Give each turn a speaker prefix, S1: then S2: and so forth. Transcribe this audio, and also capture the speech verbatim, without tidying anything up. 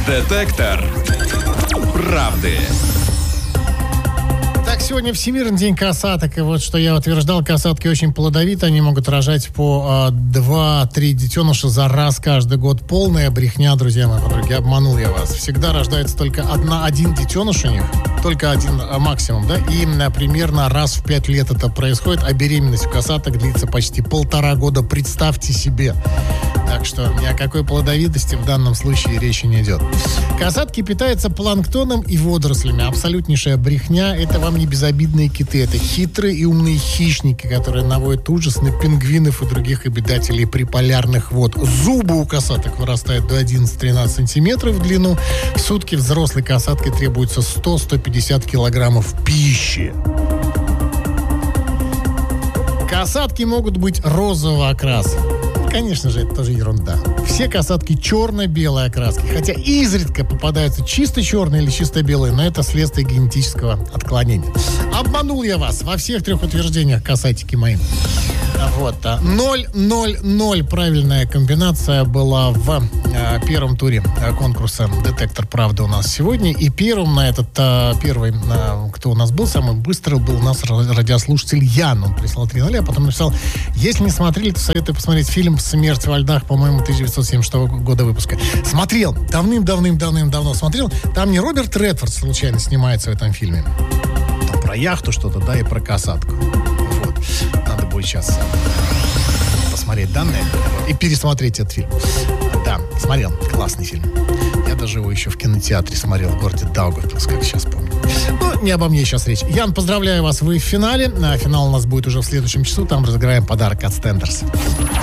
S1: Детектор правды.
S2: Так, сегодня Всемирный день касаток. И вот что я утверждал, касатки очень плодовиты. Они могут рожать по два-три детеныша за раз каждый год. Полная брехня, друзья мои подруги. Обманул я вас. Всегда рождается только одна, один детеныш у них. Только один а, максимум, да? И именно примерно раз в пять лет это происходит. А беременность у касаток длится почти полтора года. Представьте себе. Так что ни о какой плодовитости в данном случае речи не идет. Касатки питаются планктоном и водорослями. Абсолютнейшая брехня. Это вам не безобидные киты. Это хитрые и умные хищники, которые наводят ужас на пингвинов и других обитателей приполярных вод. Зубы у касаток вырастают до одиннадцать-тринадцать сантиметров в длину. В сутки взрослой касатке требуется сто-сто пятьдесят килограммов пищи. Касатки могут быть розового окраса. Конечно же, это тоже ерунда. Все касатки черно-белой окраски. Хотя изредка попадаются чисто черные или чисто белые, но это следствие генетического отклонения. Обманул я вас во всех трех утверждениях, касатики мои. Вот. ноль ноль ноль правильная комбинация была в а, первом туре а, конкурса «Детектор правды» у нас сегодня. И первым на этот, а, первый, а, кто у нас был, самый быстрый был у нас радиослушатель Ян. Он прислал три нуля, а потом написал: если не смотрели, то советую посмотреть фильм «Смерть во льдах», по-моему, тысяча девятьсот семьдесят шестого года выпуска. Смотрел. Давным-давным-давным-давно смотрел. Там не Роберт Редфорд случайно снимается в этом фильме. Там про яхту что-то, да, и про касатку. Вот. Надо будет сейчас посмотреть данные и пересмотреть этот фильм. Да, смотрел. Классный фильм. Я даже его еще в кинотеатре смотрел в городе Даугавпилс, как сейчас помню. Ну, не обо мне сейчас речь. Ян, поздравляю вас, вы в финале. А финал у нас будет уже в следующем часу. Там разыграем подарок от Стендерс.